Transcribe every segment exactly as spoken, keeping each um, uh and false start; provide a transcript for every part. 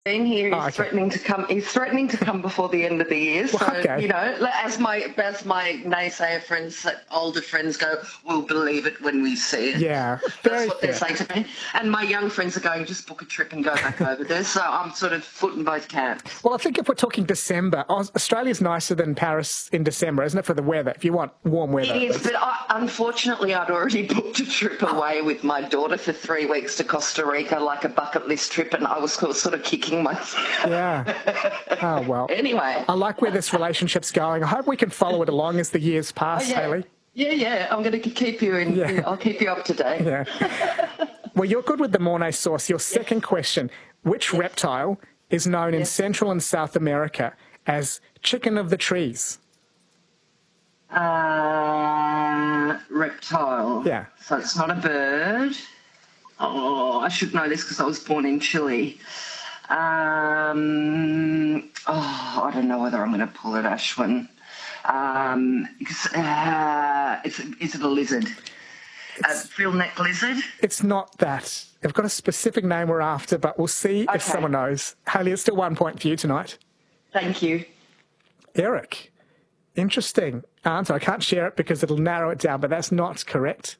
Been here. He's Oh, okay. threatening to come. He's threatening to come before the end of the year. So Well, okay. you know, as my as my naysayer friends, older friends go, we'll believe it when we see it. Yeah, That's very what fair. they're saying to me. And my young friends are going, just book a trip and go back over there. So I'm sort of foot in both camps. Well, I think if we're talking December, Aus- Australia's nicer than Paris in December, isn't it, for the weather, if you want warm weather? It is, but I, unfortunately, I'd already booked a trip away with my daughter for three weeks to Costa Rica, like a bucket list trip, and I was sort of kicking myself. Yeah. Oh, well. Anyway. I like where this relationship's going. I hope we can follow it along as the years pass, Oh, yeah. Hayley. Yeah, yeah. I'm going to keep you in. Yeah. I'll keep you up to date. Yeah. Well, you're good with the Mornay sauce. Your second question, which reptile is known in Yes. Central and South America as chicken of the trees? Uh, reptile. Yeah. So it's not a bird. Oh, I should know this because I was born in Chile. Um, oh, I don't know whether I'm going to pull it, Ashwin. Um, because, uh, it's, is it a lizard? A frill neck lizard? It's not that. I've got a specific name we're after, but we'll see Okay. if someone knows. Hayley, it's still one point for you tonight. Thank you. Eric. Interesting answer. I can't share it because it'll narrow it down, but that's not correct.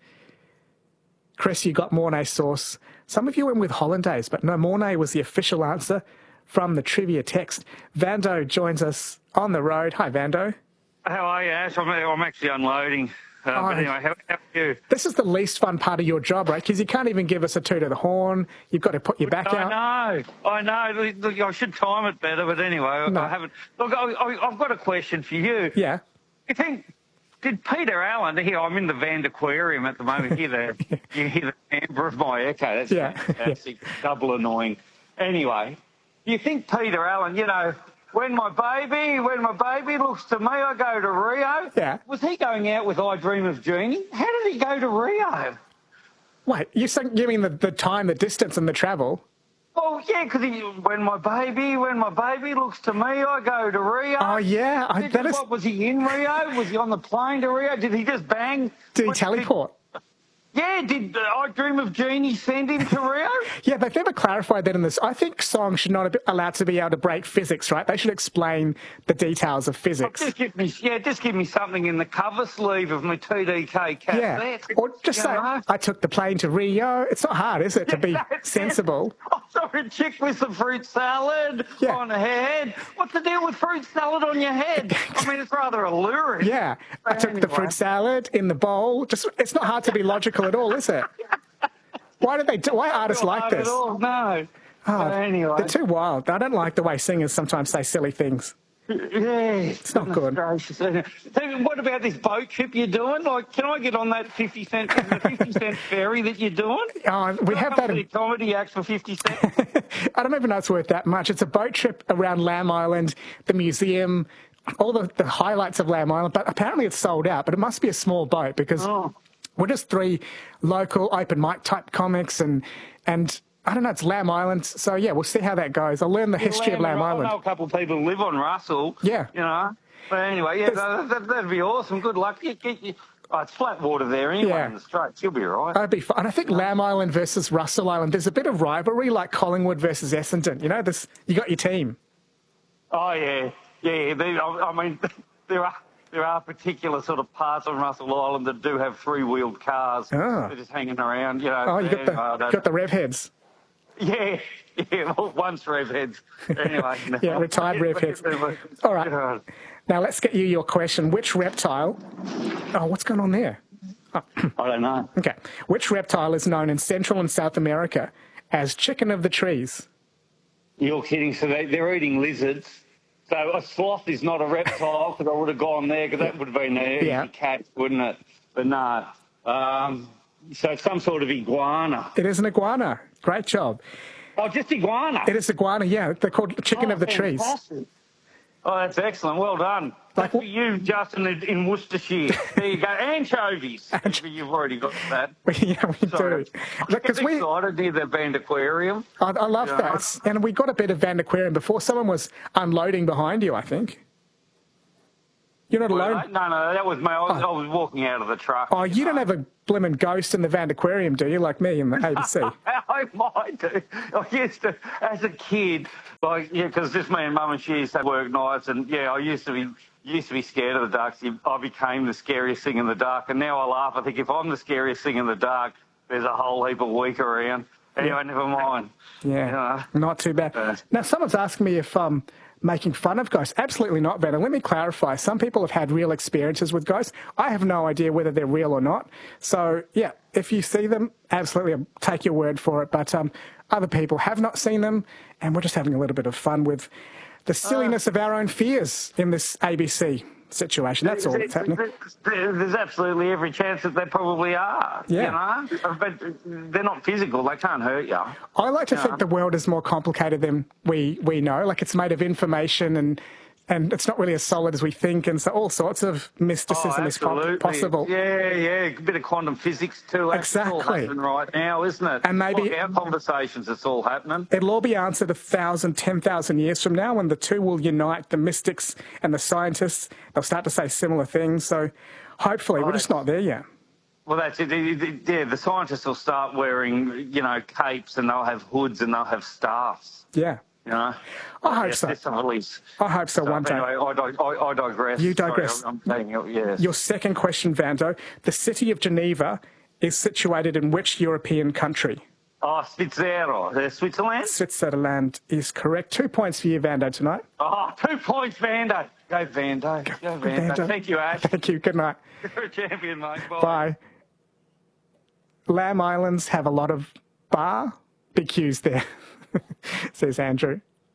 Chris, you got Mornay sauce. Some of you went with hollandaise, but no, Mornay was the official answer from the trivia text. Vando joins us on the road. Hi, Vando. How are you, Ash? I'm, I'm actually unloading. Uh, Oh. but anyway, how, how are you? This is the least fun part of your job, right? Because you can't even give us a toot of the horn. You've got to put your back out. I know, I know. Look, look, I should time it better, but anyway, No. I haven't. Look, I, I, I've got a question for you. Yeah. You think, did Peter Allen, here, I'm in the Van Aquarium at the moment, hear the, you hear the timbre of my echo. That's Yeah. fantastic, double annoying. Anyway, you think Peter Allen, you know, when my baby, when my baby looks to me, I go to Rio. Yeah. Was he going out with I Dream of Jeannie? How did he go to Rio? Wait, you're saying, you mean the, the time, the distance and the travel? Oh, yeah, because when my baby, when my baby looks to me, I go to Rio. Oh, yeah. I, Did, that is, what, was he in Rio? Was he on the plane to Rio? Did he just bang? did he What- teleport? yeah, did uh, I Dream of Jeannie send him to Rio? Yeah, they've never clarified that in this. I think songs should not be allowed to be able to break physics, right? They should explain the details of physics. Just give me, yeah, just give me something in the cover sleeve of my T D K cassette. Yeah. Or just you say, know? I took the plane to Rio. It's not hard, is it, to be That's it. sensible? I saw a chick with some fruit salad Yeah. on her head. What's the deal with fruit salad on your head? I mean, it's rather alluring. Yeah. I But took the anyway. fruit salad in the bowl. Just, it's not hard to be logical at all, is it? Why do they do, why are artists Not like hard at this? all, no. Oh, But anyway. They're too wild. I don't like the way singers sometimes say silly things. Yeah, it's not good. So, what about this boat trip you're doing? Like, can I get on that fifty cent, the fifty cent ferry that you're doing? Oh, we Can I have come that. to the comedy act for fifty cents. I don't even know it's worth that much. It's a boat trip around Lamb Island, the museum, all the, the highlights of Lamb Island, but apparently it's sold out. But it must be a small boat because Oh. we're just three local open mic type comics and and I don't know, it's Lamb Island. So yeah, we'll see how that goes. I'll learn the history of Lamb I Island. know a couple of people who live on Russell. Yeah. You know. But anyway, yeah, that, that, that'd be awesome. Good luck. You, you, you, oh, it's flat water there anyway Yeah. in the Straits. You'll be all right. That'd be fun. And I think Lamb Island versus Russell Island, there's a bit of rivalry like Collingwood versus Essendon. You know, this you got your team. Oh, yeah. Yeah, they, I, I mean, there are... There are particular sort of parts on Russell Island that do have three-wheeled cars. Ah. They're just hanging around, you know. Oh, you got the, uh, that- got the rev heads. Yeah, yeah, well, once rev heads. Anyway. no. Yeah, retired rev heads. All right. Now let's get you your question. Which reptile... Oh, what's going on there? I don't know. Okay. Which reptile is known in Central and South America as chicken of the trees? You're kidding. So they, they're eating lizards. So a sloth is not a reptile because I would have gone there because that would have been an easy Yeah. catch, wouldn't it? But no. Um, so it's some sort of iguana. It is an iguana. Great job. Oh, just iguana. It is iguana, yeah. They're called chicken Oh, of the trees. fantastic. Oh, that's excellent. Well done. Like- Like for you, Justin, in in Worcestershire. There you go. Anchovies. You've already got that. Yeah, we Sorry. do. I'm Because we, excited near the Band Aquarium. I, I love Yeah. that. It's- And we got a bit of Van Aquarium before someone was unloading behind you, I think. You're not Well, alone. I- no, no, that was me. I was, oh. I was walking out of the truck. Oh, you don't have a blimmin' ghost in the Van Aquarium, do you, like me in the A B C? I might do. I used to, as a kid, like, yeah, because just me and Mum and she used to work nights, and yeah, I used to be used to be scared of the dark. So I became the scariest thing in the dark, and now I laugh. I think if I'm the scariest thing in the dark, there's a whole heap of weak around. Anyway, yeah. Never mind. Yeah, you know? Not too bad. Uh, now, someone's asking me if um. making fun of ghosts. Absolutely not, Ben. And let me clarify. Some people have had real experiences with ghosts. I have no idea whether they're real or not. So, yeah, if you see them, absolutely I'll take your word for it. But um, other people have not seen them, and we're just having a little bit of fun with the silliness uh, of our own fears in this A B C situation. That's all that's happening. There's absolutely every chance that they probably are. Yeah. You know? But they're not physical. They can't hurt you. I like to you think know? the world is more complicated than we, we know. Like, it's made of information and and it's not really as solid as we think, and so all sorts of mysticism oh, is possible. Yeah, yeah, a bit of quantum physics too. Exactly. It's all happening right now, isn't it? And maybe like our conversations, it's all happening. It'll all be answered a thousand, ten thousand years from now, when the two will unite, the mystics and the scientists. They'll start to say similar things. So hopefully, oh, we're just not there yet. Well, that's it. Yeah, the scientists will start wearing, you know, capes, and they'll have hoods, and they'll have staffs. Yeah. You know? I hope so. I hope so one day. Anyway, I, I, I digress. You digress. Sorry, I'm saying it, yes. Your second question, Vando. The city of Geneva is situated in which European country? Oh, Switzerland. Switzerland? Switzerland is correct. Two points for you, Vando, tonight. Oh, two points, Vando. Go, Vando. Go, Go Vando. Vando. Thank you, Ash. Thank you. Good night. You're a champion, mate. Bye. Bye. Lamb Islands have a lot of bar. Big Q's there, says Andrew.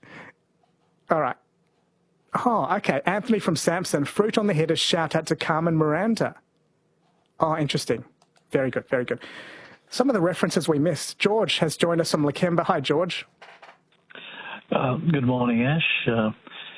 All right. Oh, okay. Anthony from Samson. Fruit on the head is shout out to Carmen Miranda. Oh, interesting. Very good. Very good. Some of the references we missed. George has joined us from Lakemba. Hi, George. Uh, good morning, Ash. Uh,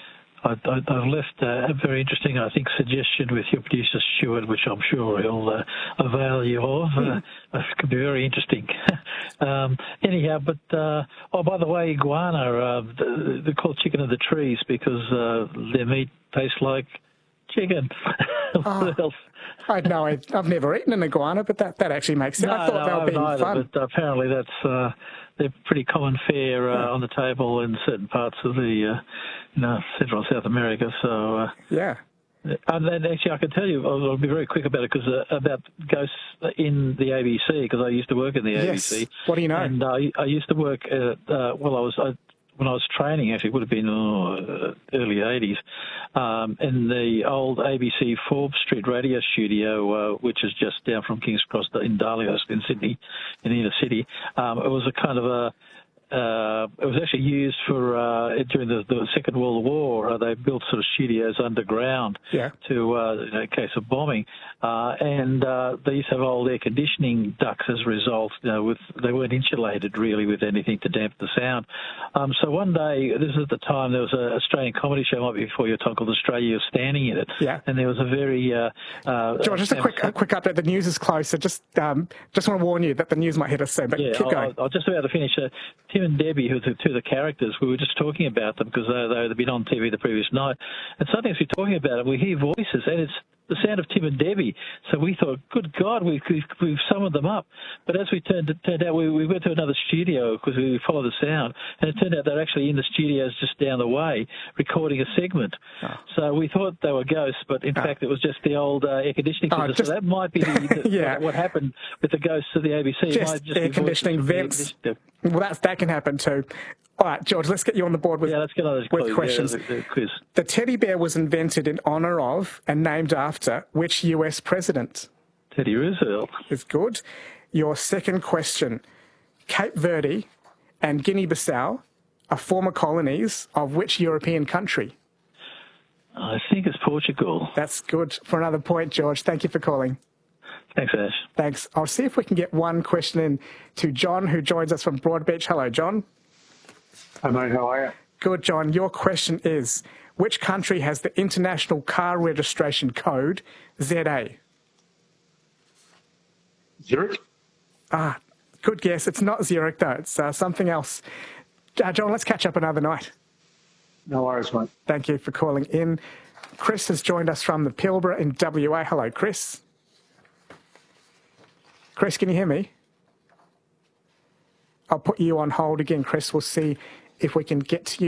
I, I, I've left uh, a very interesting, I think, suggestion with your producer, Stuart, which I'm sure he'll uh, avail you of. Uh, it could be very interesting. um, anyhow, but, uh, oh, by the way, iguana, uh, they're called chicken of the trees because uh, their meat tastes like chicken. Oh, what else? I know. I've never eaten an iguana, but that, that actually makes sense. No, I thought no, they were being either, fun. But apparently that's uh, they're pretty common fare uh, yeah. on the table in certain parts of the, uh, you know, Central and South America. So uh, yeah. And then actually, I can tell you, I'll, I'll be very quick about it because uh, about ghosts in the A B C because I used to work in the A B C. Yes. What do you know? And uh, I used to work. At, uh, well, I was. I, when I was training, actually, it would have been uh, early eighties, um, in the old A B C Forbes Street radio studio, uh, which is just down from King's Cross in Darlinghurst in Sydney, in the inner city. Um, it was a kind of a Uh, it was actually used for uh, during the, the Second World War. Uh, they built sort of studios underground yeah. to, uh, you know, in case of bombing, uh, and uh, they used to have old air conditioning ducts as a result. You know, with they weren't insulated really with anything to damp the sound. Um, so one day, this is the time there was an Australian comedy show, might be before your time, called Australia. Was standing in it, yeah. and there was a very uh, uh, George. Just a quick, a quick update. The news is close, so just um, just want to warn you that the news might hit us soon. But yeah, keep going. I was just about to finish. Uh, Tim and Debbie, who are the two of the characters, we were just talking about them because they, they had been on T V the previous night. And suddenly as we're talking about it, we hear voices, and it's the sound of Tim and Debbie. So we thought, good God, we've, we've, we've summoned them up. But as we turned, it turned out, we, we went to another studio because we followed the sound, and it turned out they're actually in the studios just down the way recording a segment. Oh. So we thought they were ghosts, but in oh. fact it was just the old uh, air conditioning system. Oh, just, so that might be the, the, yeah. what happened with the ghosts of the A B C. Just, it might just air conditioning vents. Well, that's, that can happen too. All right, George, let's get you on the board with, yeah, let's get on with questions. Yeah, the, the quiz. The teddy bear was invented in honour of and named after which U S president? Teddy Roosevelt. It's good. Your second question. Cape Verde and Guinea-Bissau are former colonies of which European country? I think it's Portugal. That's good. For another point, George. Thank you for calling. Thanks, Ash. Thanks. I'll see if we can get one question in to John, who joins us from Broadbeach. Hello, John. Hi, mate. How are you? Good, John. Your question is, which country has the International Car Registration Code, Z A? Zurich? Ah, good guess. It's not Zurich, though. It's uh, something else. Uh, John, let's catch up another night. No worries, mate. Thank you for calling in. Chris has joined us from the Pilbara in W A. Hello, Chris. Chris, can you hear me? I'll put you on hold again, Chris. We'll see if we can get to you.